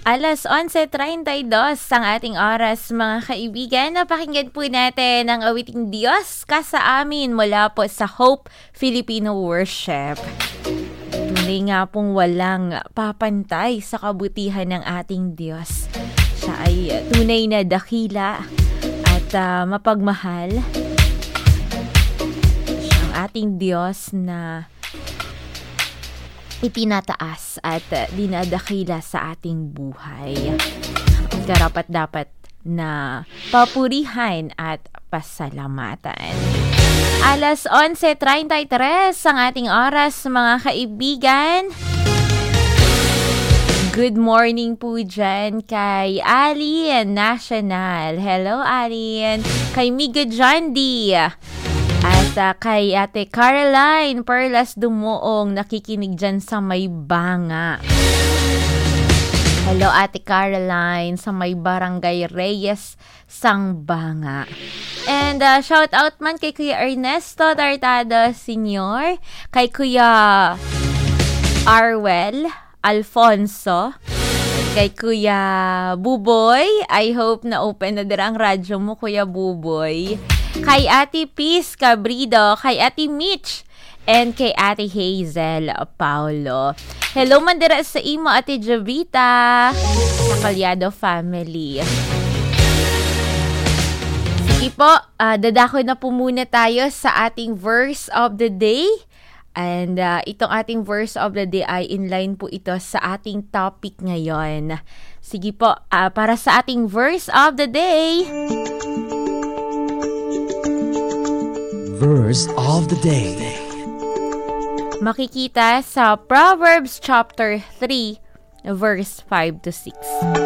11:32 ang ating oras, mga kaibigan. Napakinggan po natin ang awiting Diyos ka sa amin mula po sa Hope Filipino Worship. Tunay nga pong walang papantay sa kabutihan ng ating Diyos. Siya ay tunay na dakila at mapagmahal. Siya ang ating Diyos na itinataas at dinadakila sa ating buhay. Karapat-dapat na papurihan at pasalamatan. 11:33 ang ating oras, mga kaibigan. Good morning po dyan kay Alien National. Hello, Alien. Kay Miga Jondi. At kay Ate Caroline Perlas Dumuong, nakikinig dyan sa may Banga. Hello, Ate Caroline, sa may Barangay Reyes, Sangbanga. And shout out man kay Kuya Ernesto Tartado Sr., kay Kuya Arwel Alfonso, kay Kuya Buboy. I hope na open na dira ang radyo mo, Kuya Buboy. Kay Ate Peace Cabrido, kay Ate Mitch, and kay Ate Hazel Paulo. Hello mandira sa imo, Ate Javita, sa Calyado family. Sige po, dadako na po muna tayo sa ating verse of the day. And itong ating verse of the day ay inline po ito sa ating topic ngayon. Sige po, para sa ating verse of the day. Verse of the day. Makikita sa Proverbs chapter 3, verse 5 to 6.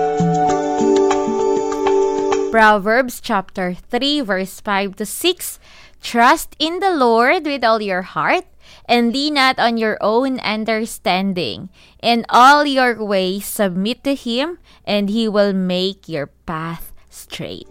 Proverbs chapter 3, verse 5 to 6. Trust in the Lord with all your heart, and lean not on your own understanding. In all your ways submit to Him, and He will make your path straight.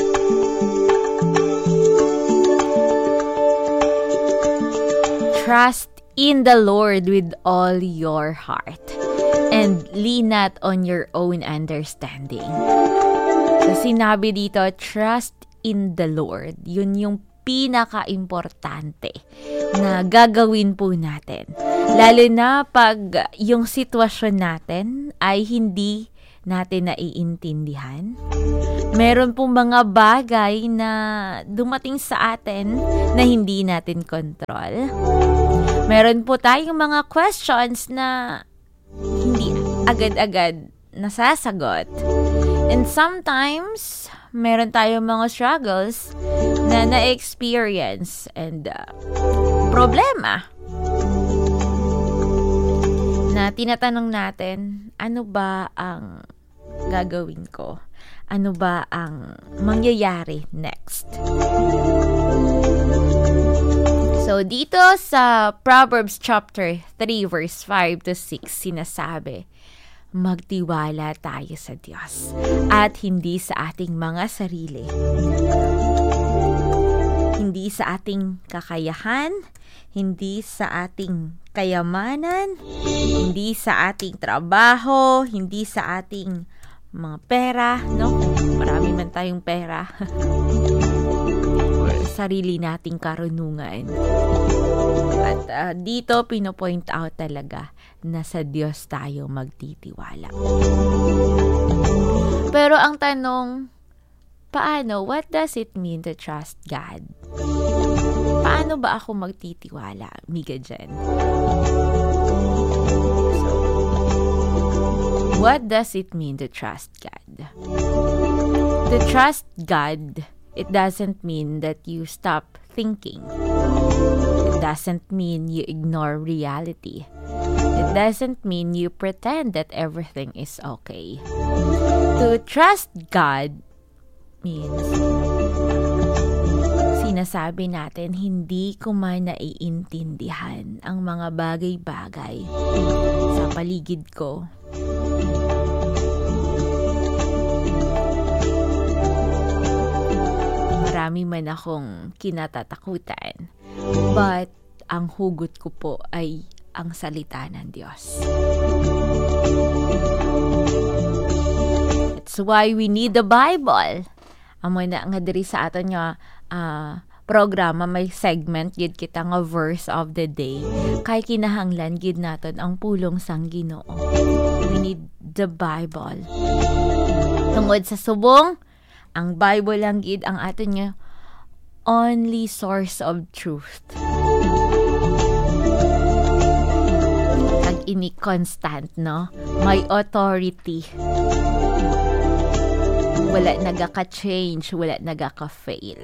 Trust in the Lord with all your heart, and lean not on your own understanding. So sinabi dito, trust in the Lord. Yun yung pinaka-importante na gagawin po natin. Lalo na pag yung sitwasyon natin ay hindi natin naiintindihan. Meron pong mga bagay na dumating sa atin na hindi natin control. Meron po tayong mga questions na hindi agad-agad nasasagot. And sometimes, meron tayong mga struggles na na-experience and problema na tinatanong natin, ano ba ang gagawin ko? Ano ba ang mangyayari next? So, dito sa Proverbs chapter 3, verse 5 to 6, sinasabi, magtiwala tayo sa Diyos at hindi sa ating mga sarili. Hindi sa ating kakayahan, hindi sa ating kayamanan, hindi sa ating trabaho, hindi sa ating mga pera, no? Marami man tayong pera. Or sarili nating karunungan. At dito, pinopoint out talaga na sa Diyos tayo magtitiwala. Pero ang tanong, paano? What does it mean to trust God? Paano ba ako magtitiwala, Miga Jen? So, what does it mean to trust God? To trust God, it doesn't mean that you stop thinking. It doesn't mean you ignore reality. It doesn't mean you pretend that everything is okay. To trust God means sinasabi natin hindi ko man naiintindihan ang mga bagay-bagay sa paligid ko. Marami man akong kinatatakutan, but ang hugot ko po ay ang salita ng Diyos. That's why we need the Bible. Amo na nga diri sa aton nga programa may segment gid kita nga verse of the day. Kay kinahanglan gid naton ang pulong sang Ginoo. We need the Bible. Tungod sa subong, ang Bible lang gid ang aton nga only source of truth. Kag ini constant, no? May authority. Wala nagaka-change, wala nagaka-fail.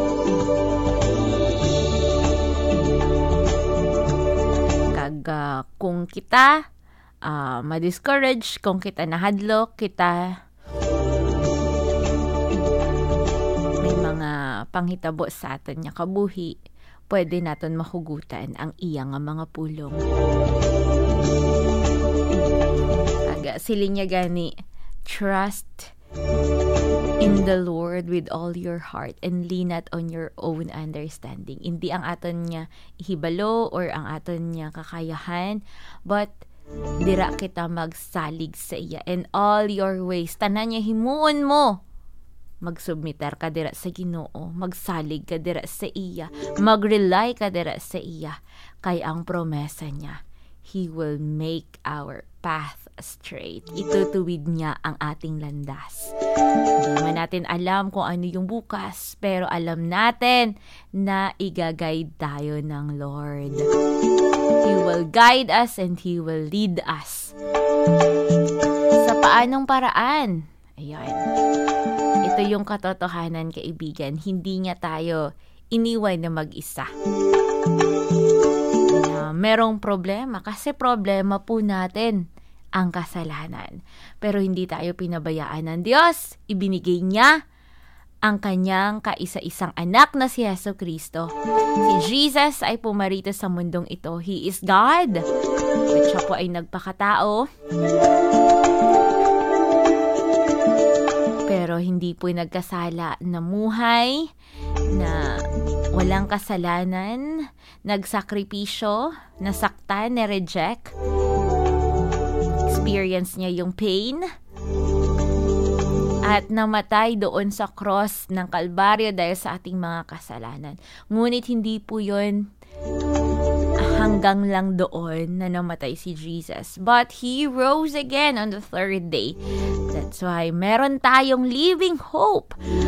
Kag kung kita ma-discourage, kung kita nahadlok, kita may mga panghitabo sa aton nga kabuhi, pwede naton mahugutan ang iya nga mga pulong. Aga siling niya gani, trust in the Lord with all your heart and lean not on your own understanding. Hindi ang aton niya ihibalo or ang aton niya kakayahan, but dira kita magsalig sa iya. In all your ways, tanan niya himuon mo. Magsubmitar ka dira sa Ginoo, magsalig ka dira sa iya, magrely ka dira sa iya, kay ang promesa niya, He will make our path straight. Itutuwid niya ang ating landas. Hindi man natin alam kung ano yung bukas, pero alam natin na i-guide tayo ng Lord. He will guide us and He will lead us. Sa paanong paraan? Ayan. Ito yung katotohanan, kaibigan. Hindi niya tayo iniwan na mag-isa. Merong problema. Kasi problema po natin ang kasalanan. Pero hindi tayo pinabayaan ng Diyos. Ibinigay niya ang kanyang kaisa-isang anak na si Jesucristo. Si Jesus ay pumarito sa mundong ito. He is God. At siya po ay nagpakatao. Pero hindi po nagkasala, namuhay, na walang kasalanan, nagsakripisyo, nasaktan, na-reject. Experience niya yung pain. At namatay doon sa cross ng Kalbaryo dahil sa ating mga kasalanan. Ngunit hindi po yun hanggang lang doon na namatay si Jesus. But He rose again on the third day. That's why meron tayong living hope.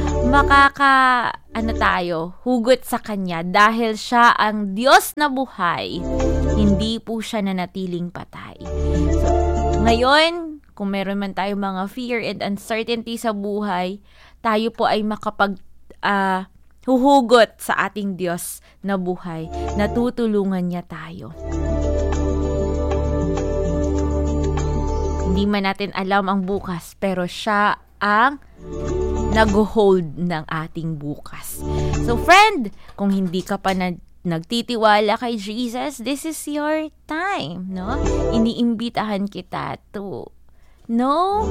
Hugot sa Kanya dahil siya ang Diyos na buhay. Hindi po siya nanatiling patay. So, ngayon, kung meron man tayong mga fear and uncertainty sa buhay, tayo po ay huhugot sa ating Diyos na buhay. Natutulungan niya tayo. Hindi man natin alam ang bukas, pero siya ang nag-hold ng ating bukas. So friend, kung hindi ka pa nagtitiwala kay Jesus, this is your time, no? Iniimbitahan kita to know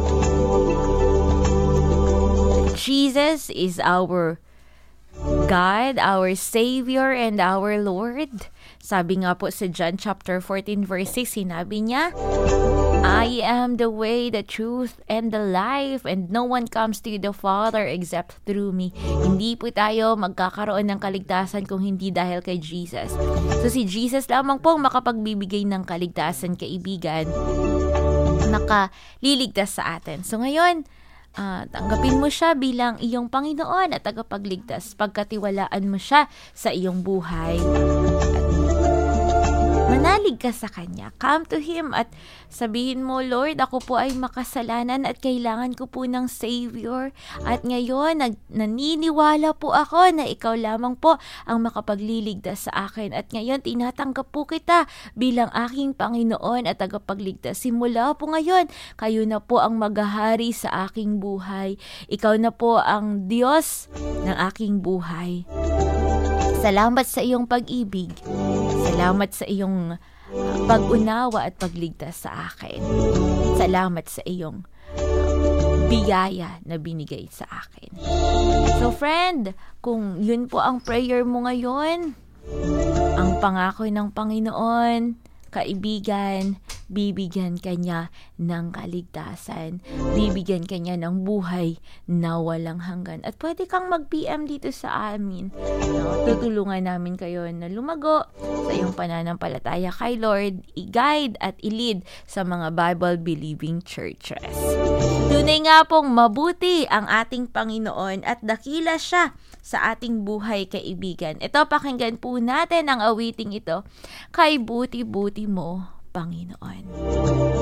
Jesus is our God, our Savior, and our Lord. Sabi nga po sa John chapter 14 verse 6, sinabi niya, I am the way, the truth, and the life, and no one comes to the Father except through me. Hindi po tayo magkakaroon ng kaligtasan kung hindi dahil kay Jesus. So si Jesus lamang po makapagbibigay ng kaligtasan, kaibigan, nakaliligtas sa atin. So ngayon, tanggapin mo siya bilang iyong Panginoon at tagapagligtas. Pagkatiwalaan mo siya sa iyong buhay. Manalig ka sa Kanya. Come to Him at sabihin mo, Lord, ako po ay makasalanan at kailangan ko po ng Savior. At ngayon, naniniwala po ako na Ikaw lamang po ang makapagliligtas sa akin. At ngayon, tinatanggap po kita bilang aking Panginoon at tagapagligtas. Simula po ngayon, kayo na po ang maghahari sa aking buhay. Ikaw na po ang Diyos ng aking buhay. Salamat sa iyong pag-ibig. Salamat sa iyong pag-unawa at pagligtas sa akin. Salamat sa iyong biyaya na binigay sa akin. So friend, kung yun po ang prayer mo ngayon, ang pangako ng Panginoon, kaibigan, bibigyan ka niya ng kaligtasan, bibigyan ka niya ng buhay na walang hanggan. At pwede kang mag-PM dito sa amin. No? Tutulungan namin kayo na lumago sa iyong pananampalataya kay Lord, i-guide at i-lead sa mga Bible-believing churches. Tunay nga pong mabuti ang ating Panginoon at dakila siya sa ating buhay, kaibigan. Ito, pakinggan po natin ang awiting ito, Kay Buti-Buti Mo, Panginoon.